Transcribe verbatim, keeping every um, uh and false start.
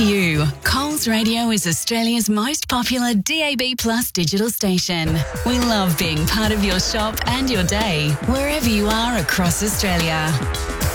you, Coles Radio is Australia's most popular D A B Plus digital station. We love being part of your shop and your day, wherever you are across Australia.